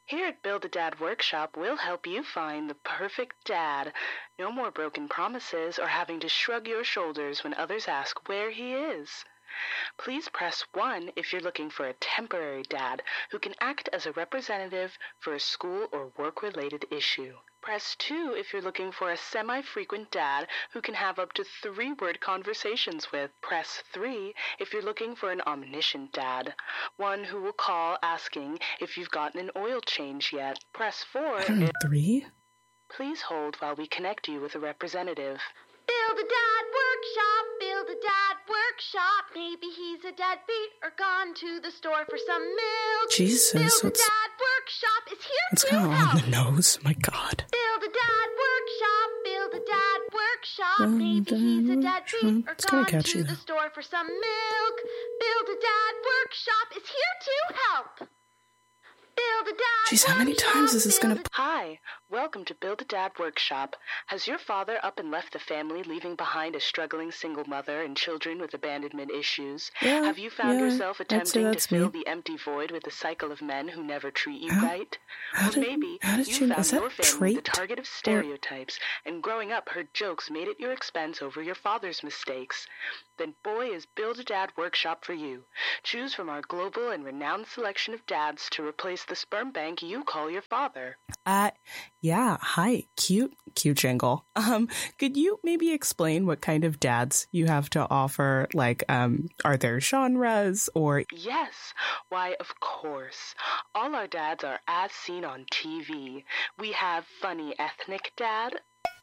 Here at Build-A-Dad Workshop, we'll help you find the perfect dad. No more broken promises or having to shrug your shoulders when others ask where he is. Please press 1 if you're looking for a temporary dad who can act as a representative for a school or work-related issue. Press 2 if you're looking for a semi-frequent dad who can have up to 3-word conversations with. Press 3 if you're looking for an omniscient dad, one who will call asking if you've gotten an oil change yet. Press 4 if... 3? Please hold while we connect you with a representative. Build-A-Dad Workshop, Build-A-Dad Workshop. Maybe he's a deadbeat or gone to the store for some milk. Jesus, Build-A-Dad Workshop is here it's to kind of help. on the nose. My God. Build-A-Dad Workshop, Build-A-Dad Workshop. Maybe he's a deadbeat or It's kinda gone catchy, to the though. store for some milk. Build-A-Dad Workshop is here to help. Build-A-Dad Jeez, how many Workshop, times is this gonna... Hi, welcome to Build-A-Dad Workshop. Has your father up and left the family, leaving behind a struggling single mother and children with abandonment issues? Yeah, Have you found yeah, yourself I'd say attempting to that's fill me. the empty void with a cycle of men who never treat you How- right? how Or did- maybe how did you you- found is that your a family the trait? target of Or- stereotypes, and growing up heard jokes made at your expense over your father's mistakes. Then boy, is Build-A-Dad Workshop for you. Choose from our global and renowned selection of dads to replace the sperm bank you call your father. Yeah, hi. Cute jingle. Could you maybe explain what kind of dads you have to offer? Like, are there genres or... Yes, why, of course. All our dads are as seen on TV. We have funny ethnic dad,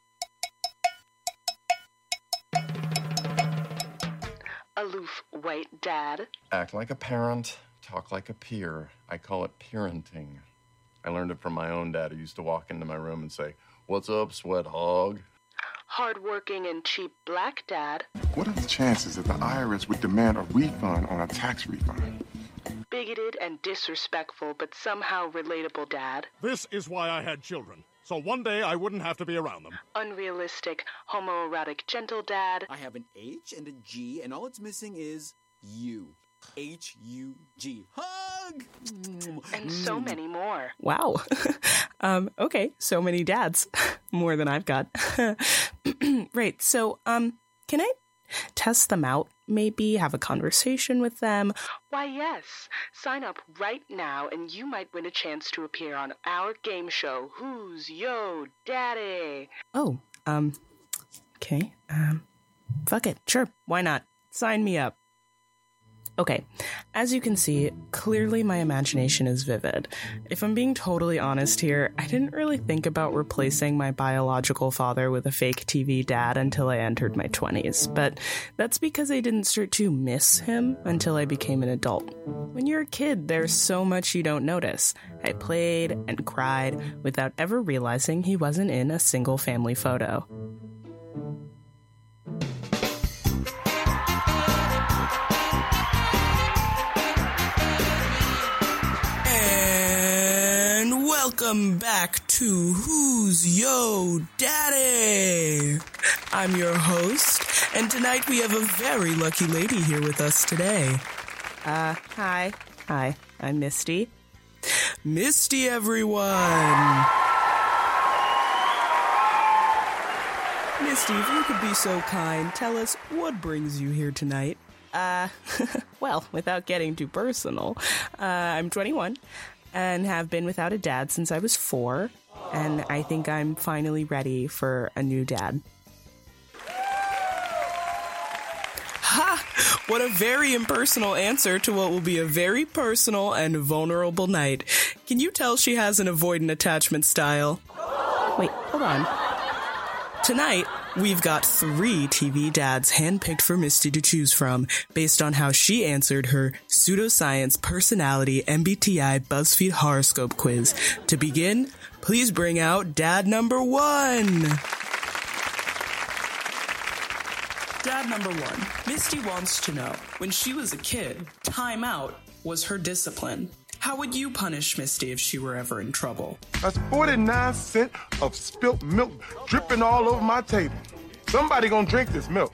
aloof white dad, Act like a parent, talk like a peer. I call it parenting. I learned it from my own dad, who used to walk into my room and say, "What's up, sweat hog?" hardworking and cheap black dad, What are the chances that the IRS would demand a refund on a tax refund? bigoted and disrespectful but somehow relatable dad, This is why I had children, so one day I wouldn't have to be around them. unrealistic, homoerotic gentle dad, I have an H and a G, and all it's missing is U. H-U-G. Hug! and so many more. Wow. Okay, so many dads. More than I've got. Right, so, can I test them out? Maybe have a conversation with them? Why, yes. Sign up right now and you might win a chance to appear on our game show, Who's Yo Daddy? Oh, okay. Fuck it. Sure. Why not? Sign me up. Okay, as you can see, clearly my imagination is vivid. If I'm being totally honest here, I didn't really think about replacing my biological father with a fake TV dad until I entered my 20s, but that's because I didn't start to miss him until I became an adult. When you're a kid, there's so much you don't notice. I played and cried without ever realizing he wasn't in a single family photo. And welcome back to Who's Yo Daddy? I'm your host, and tonight we have a very lucky lady here with us today. Hi, I'm Misty. Misty, everyone! Misty, if you could be so kind, tell us what brings you here tonight. Well, without getting too personal, I'm 21 and have been without a dad since I was 4, and I think I'm finally ready for a new dad. Ha! What a very impersonal answer to what will be a very personal and vulnerable night. Can you tell she has an avoidant attachment style? Wait, hold on. Tonight, we've got 3 TV dads handpicked for Misty to choose from based on how she answered her pseudoscience personality MBTI BuzzFeed horoscope quiz. To begin, please bring out dad number 1. Dad number 1. Misty wants to know, when she was a kid, time out was her discipline. How would you punish Misty if she were ever in trouble? That's 49 cents of spilt milk dripping all over my table. Somebody gonna drink this milk.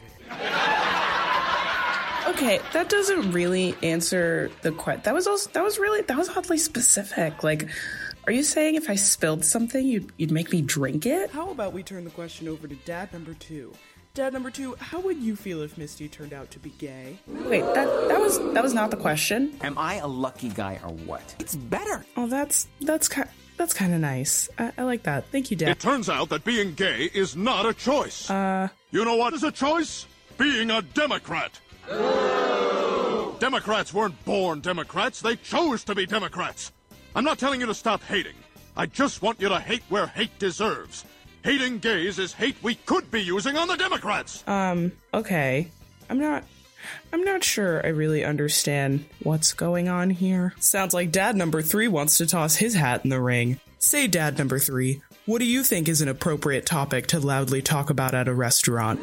Okay, that doesn't really answer the question. That was oddly specific. Like, Are you saying if I spilled something, you'd make me drink it? How about we turn the question over to Dad number 2? Dad number 2, how would you feel if Misty turned out to be gay? Wait, that was not the question. Am I a lucky guy or what? It's better. Oh, that's kind of nice. I like that. Thank you, Dad. It turns out that being gay is not a choice. You know what is a choice? Being a Democrat. Democrats weren't born Democrats. They chose to be Democrats. I'm not telling you to stop hating. I just want you to hate where hate deserves. Hating gays is hate we could be using on the Democrats. Okay. I'm not sure I really understand what's going on here. Sounds like Dad number 3 wants to toss his hat in the ring. Say, Dad number 3, what do you think is an appropriate topic to loudly talk about at a restaurant?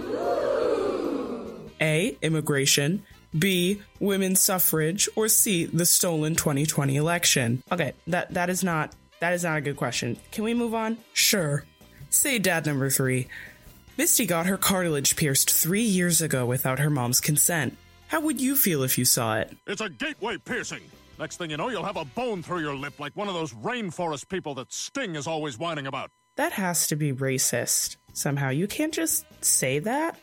A. Immigration. B. Women's suffrage. Or C. The stolen 2020 election. Okay, that is not a good question. Can we move on? Sure. Say, Dad number 3, Misty got her cartilage pierced 3 years ago without her mom's consent. How would you feel if you saw it? It's a gateway piercing. Next thing you know, you'll have a bone through your lip like one of those rainforest people that Sting is always whining about. That has to be racist. Somehow, you can't just say that.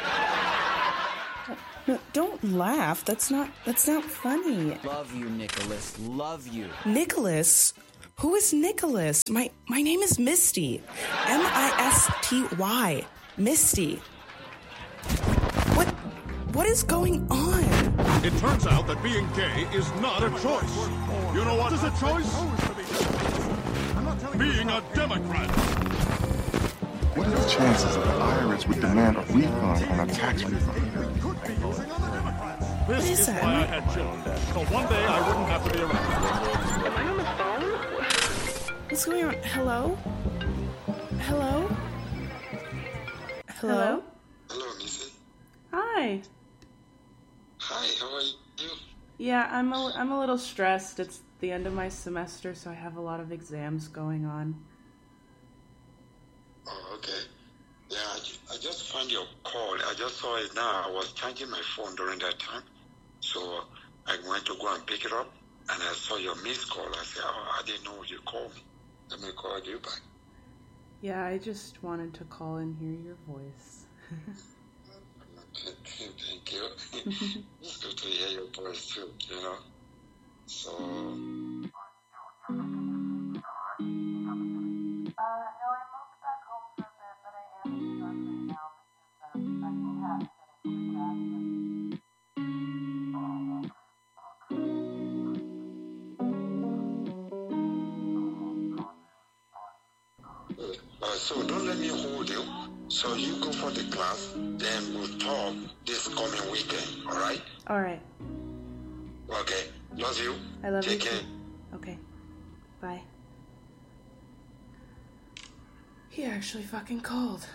No, don't laugh. That's not funny. Love you, Nicholas. Love you. Nicholas? Who is Nicholas? My name is Misty. Misty. Misty. What is going on? It turns out that being gay is not a choice. You know what is a choice? Being a Democrat. What are the chances that the IRS would demand a refund on a tax refund? This is that? why I had children. So one day I wouldn't have to be around. Am I on the phone? What's going on? Hello? Hello? Hello? Hello, Missy. Hi. Hi, how are you? Yeah, I'm a little stressed. It's the end of my semester, so I have a lot of exams going on. Oh, okay. Yeah, I just found your call. I just saw it now. I was charging my phone during that time. So I went to go and pick it up, and I saw your missed call. I said, I didn't know you called me. Let me call you back. Yeah, I just wanted to call and hear your voice. Thank you. It's good to hear your voice too, you know. So... So don't let me hold you. So you go for the class, then we'll talk this coming weekend, all right? All right. Okay. Love you. I love you. Take care. Okay. Bye. He actually fucking called.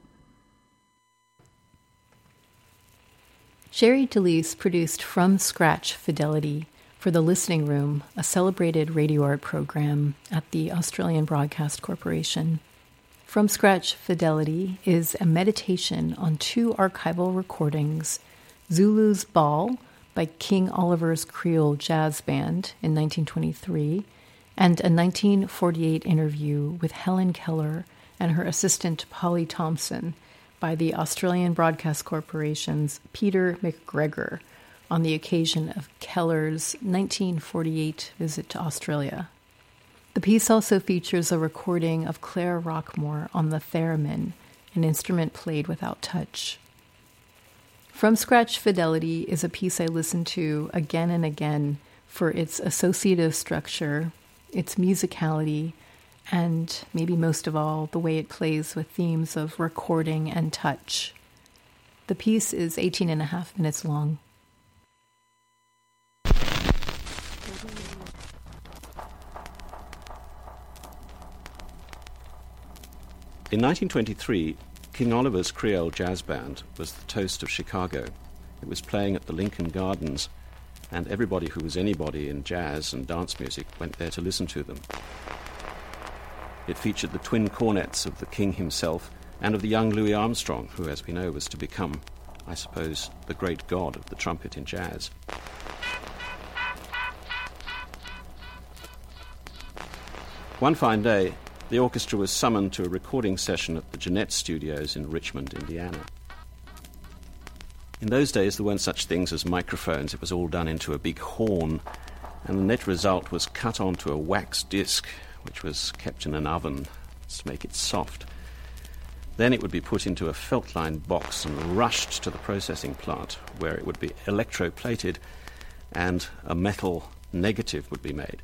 Sherry DeLise produced From Scratch Fidelity for The Listening Room, a celebrated radio art program at the Australian Broadcast Corporation. From Scratch Fidelity is a meditation on 2 archival recordings, Zulu's Ball by King Oliver's Creole Jazz Band in 1923, and a 1948 interview with Helen Keller and her assistant Polly Thompson by the Australian Broadcast Corporation's Peter McGregor on the occasion of Keller's 1948 visit to Australia. The piece also features a recording of Claire Rockmore on the theremin, an instrument played without touch. From Scratch Fidelity is a piece I listen to again and again for its associative structure, its musicality, and maybe most of all, the way it plays with themes of recording and touch. The piece is 18.5 minutes long. In 1923, King Oliver's Creole Jazz Band was the toast of Chicago. It was playing at the Lincoln Gardens, and everybody who was anybody in jazz and dance music went there to listen to them. It featured the twin cornets of the King himself and of the young Louis Armstrong, who, as we know, was to become, I suppose, the great god of the trumpet in jazz. One fine day, the orchestra was summoned to a recording session at the Jeanette Studios in Richmond, Indiana. In those days, there weren't such things as microphones. It was all done into a big horn, and the net result was cut onto a wax disc, which was kept in an oven to make it soft. Then it would be put into a felt-lined box and rushed to the processing plant, where it would be electroplated and a metal negative would be made.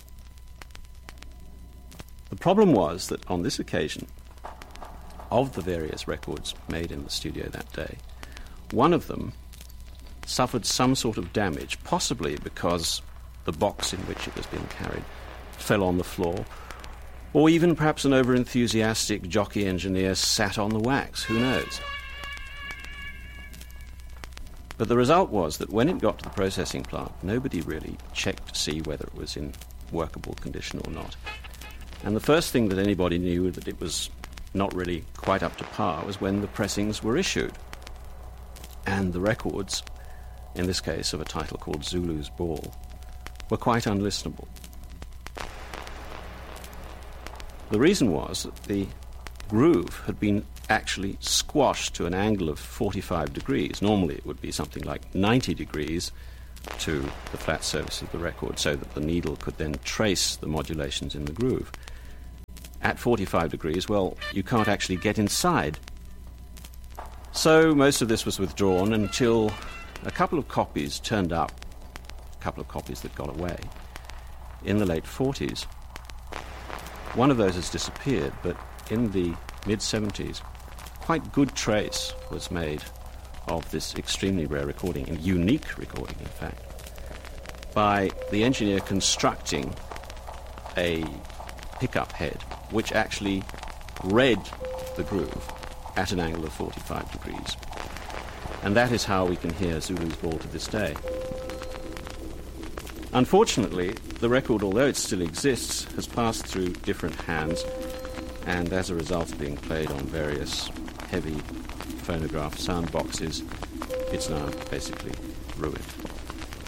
The problem was that on this occasion, of the various records made in the studio that day, one of them suffered some sort of damage, possibly because the box in which it was being carried fell on the floor, or even perhaps an over-enthusiastic jockey engineer sat on the wax, who knows. But the result was that when it got to the processing plant, nobody really checked to see whether it was in workable condition or not. And the first thing that anybody knew that it was not really quite up to par was when the pressings were issued. And the records, in this case of a title called Zulu's Ball, were quite unlistenable. The reason was that the groove had been actually squashed to an angle of 45 degrees. Normally it would be something like 90 degrees to the flat surface of the record so that the needle could then trace the modulations in the groove. At 45 degrees, well, you can't actually get inside. So most of this was withdrawn until a couple of copies turned up, a couple of copies that got away, in the late 40s. One of those has disappeared, but in the mid-70s, quite good trace was made of this extremely rare recording, and unique recording, in fact, by the engineer constructing a pickup head which actually read the groove at an angle of 45 degrees. And that is how we can hear Zulu's Ball to this day. Unfortunately, the record, although it still exists, has passed through different hands, and as a result of being played on various heavy phonograph sound boxes, it's now basically ruined.